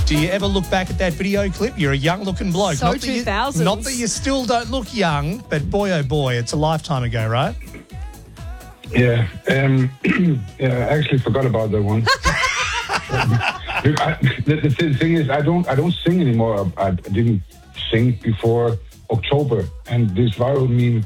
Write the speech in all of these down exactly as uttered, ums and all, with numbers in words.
Do you ever look back at that video clip? You're a young-looking bloke. So not that you- two thousands. Not that you still don't look young, but boy, oh boy, it's a lifetime ago, right? Yeah, um, yeah, I actually forgot about that one. I, the, the thing is, I don't, I don't sing anymore. I, I didn't sing before October, and this viral meme.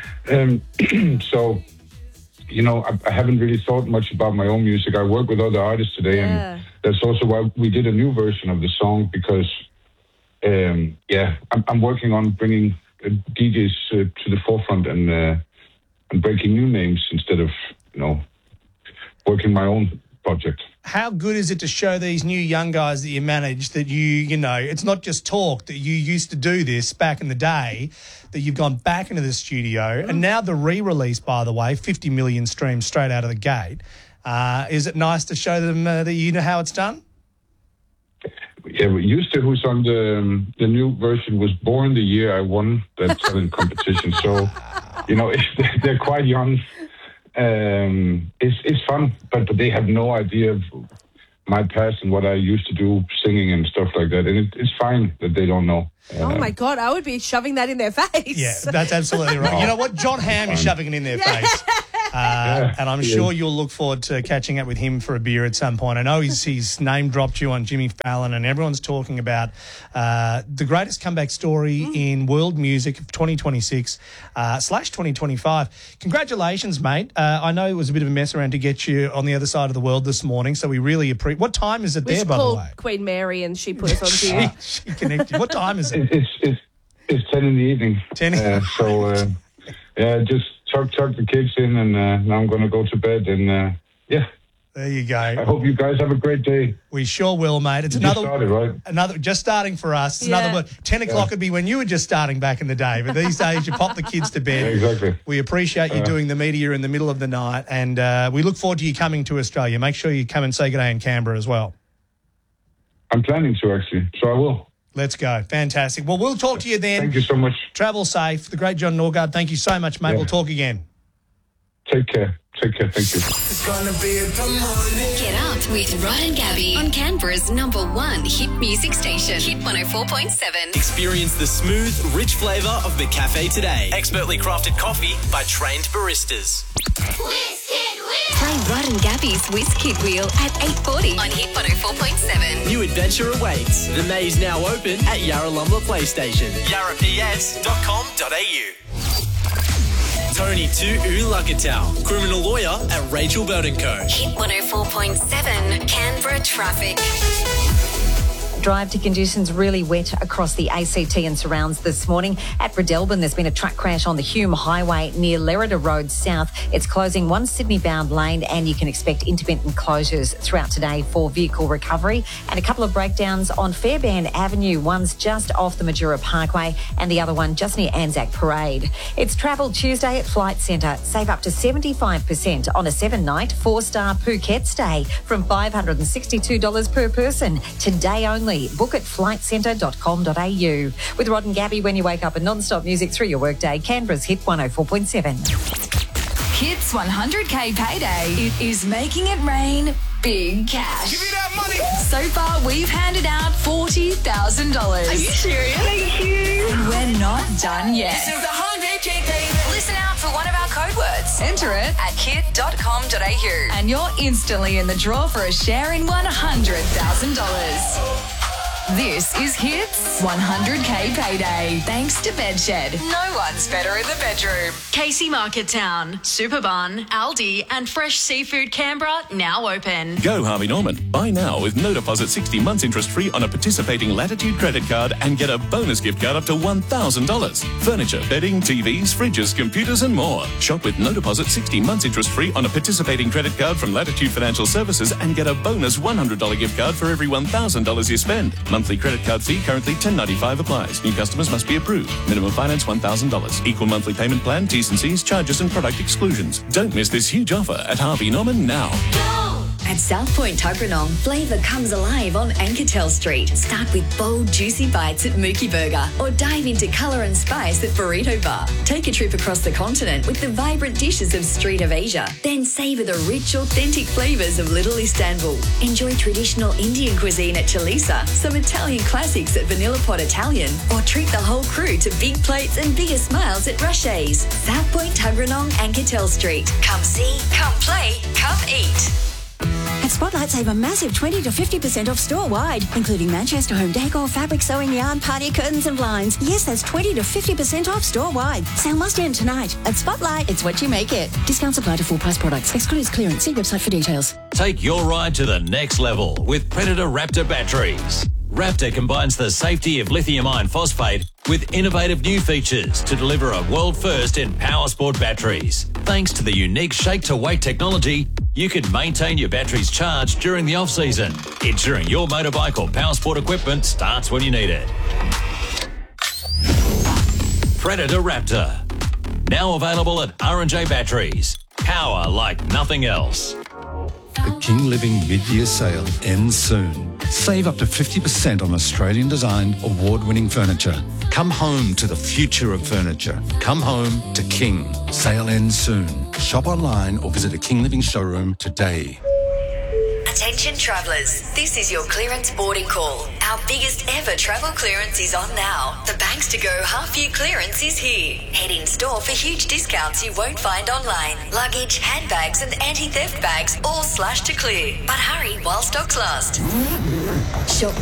Um, so, you know, I, I haven't really thought much about my own music. I work with other artists today, Yeah. and that's also why we did a new version of the song because, um, yeah, I'm, I'm working on bringing uh, D Js uh, to the forefront and. Uh, and breaking new names instead of, you know, working my own project. How good is it to show these new young guys that you manage that you, you know, it's not just talk, that you used to do this back in the day, that you've gone back into the studio, and now the re-release, by the way, fifty million streams straight out of the gate. Uh, is it nice to show them uh, that you know how it's done? Yeah, Yuste, who's on the um, the new version, was born the year I won that talent competition. So, you know, it's, they're quite young. Um, it's it's fun, but, but they have no idea of my past and what I used to do, singing and stuff like that. And it, it's fine that they don't know. Oh, Uh, my God. I would be shoving that in their face. Yeah, that's absolutely right. You know what? John Hamm is shoving it in their face. Uh, Yeah, and I'm he sure is. you'll look forward to catching up with him for a beer at some point. I know he's, he's name-dropped you on Jimmy Fallon, and everyone's talking about uh, the greatest comeback story Mm. in world music of twenty twenty-six uh, slash twenty twenty-five. Congratulations, mate. Uh, I know it was a bit of a mess around to get you on the other side of the world this morning, so we really appreciate. What time is it We there, should by the call way? Queen Mary and she put us on to she, you. she connected. What time is it? it, it's it's it's ten in the evening. ten Uh, so uh, yeah, just tuck tuck the kids in, and uh, now I'm going to go to bed. And uh, yeah, There you I go. hope you guys have a great day. We sure will, mate. It's You another. just started, right? Another just starting for us. It's Yeah. another ten o'clock would be when you were just starting back in the day. But these days you pop the kids to Yeah, bed. exactly. We appreciate you Uh, doing the media in the middle of the night, and uh, we look forward to you coming to Australia. Make sure you come and say good day in Canberra as well. I'm planning to actually, so I will. Let's go. Fantastic. Well, we'll talk to you then. Thank you so much. Travel safe. The great John Norgard, thank you so much, mate. Yeah. We'll talk again. Take care. Take care. Thank you. It's gonna be a good morning. Get up with Rod and Gabby on Canberra's number one hit music station, Hit one oh four point seven. Experience the smooth, rich flavour of the cafe today. Expertly crafted coffee by trained baristas. Play Rod and Gabby's Whiz Kid Wheel at eight forty on Hit one oh four point seven. New adventure awaits. The maze now open at Yarralumla Playstation. yarra p s dot com dot a u. Tony Tu Ulakatau, criminal lawyer at Rachel Burton Co. Hit one oh four point seven, Canberra traffic. Drive to conditions really wet across the A C T and surrounds this morning. At Bredelban, there's been a truck crash on the Hume Highway near Lerida Road South. It's closing one Sydney-bound lane, and you can expect intermittent closures throughout today for vehicle recovery. And a couple of breakdowns on Fairbairn Avenue. One's just off the Majura Parkway and the other one just near Anzac Parade. It's Travel Tuesday at Flight Centre. Save up to seventy-five percent on a seven-night, four-star Phuket stay from five hundred sixty-two dollars per person. Today only. Book at flight centre dot com dot a u. With Rod and Gabby, when you wake up and non-stop music through your workday, Canberra's Hit one oh four point seven. Hits one hundred K payday. It is making it rain big cash. Give me that money. So far, we've handed out forty thousand dollars. Are you serious? Thank you. And we're not done yet. This is a hundred K baby. Listen out for one of our code words. Enter it at hit dot com dot a u. And you're instantly in the draw for a share in one hundred thousand dollars. This is Hits one hundred K Payday. Thanks to Bedshed. No one's better in the bedroom. Casey Market Town, Superbun, Aldi and Fresh Seafood Canberra now open. Go Harvey Norman. Buy now with no deposit sixty months interest free on a participating Latitude credit card and get a bonus gift card up to one thousand dollars. Furniture, bedding, T Vs, fridges, computers and more. Shop with no deposit sixty months interest free on a participating credit card from Latitude Financial Services and get a bonus one hundred dollars gift card for every one thousand dollars you spend. Monthly credit card fee currently ten ninety-five applies. New customers must be approved. Minimum finance one thousand dollars. Equal monthly payment plan, T's and C's, charges and product exclusions. Don't miss this huge offer at Harvey Norman now. At South Point Tuggeranong, flavour comes alive on Anketel Street. Start with bold, juicy bites at Mookie Burger or dive into colour and spice at Burrito Bar. Take a trip across the continent with the vibrant dishes of Street of Asia. Then savour the rich, authentic flavours of Little Istanbul. Enjoy traditional Indian cuisine at Chalisa, some Italian classics at Vanilla Pot Italian, or treat the whole crew to big plates and bigger smiles at Rushes. South Point Tuggeranong, Anketel Street. Come see, come play, come eat. At Spotlight, save a massive twenty to fifty percent off store-wide, including Manchester home decor, fabric, sewing, yarn, party curtains and blinds. Yes, that's twenty to fifty percent off store-wide. Sale must end tonight. At Spotlight, it's what you make it. Discounts apply to full-price products. Excludes clearance. See website for details. Take your ride to the next level with Predator Raptor batteries. Raptor combines the safety of lithium iron phosphate with innovative new features to deliver a world first in power sport batteries. Thanks to the unique shake-to-weight technology, you can maintain your batteries charged during the off-season, ensuring your motorbike or power sport equipment starts when you need it. Predator Raptor. Now available at R and J Batteries. Power like nothing else. The King Living mid-year sale ends soon. Save up to fifty percent on Australian-designed, award-winning furniture. Come home to the future of furniture. Come home to King. Sale ends soon. Shop online or visit a King Living showroom today. Attention travellers, this is your clearance boarding call. Our biggest ever travel clearance is on now. The Banks to Go half-year clearance is here. Head in store for huge discounts you won't find online. Luggage, handbags and anti-theft bags all slashed to clear. But hurry while stocks last. Shop